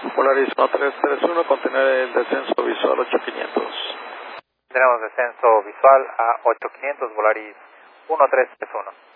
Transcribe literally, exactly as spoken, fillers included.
Volaris uno tres tres uno, contener el descenso visual ocho quinientos. Tenemos descenso visual a ocho quinientos, Volaris uno tres tres uno.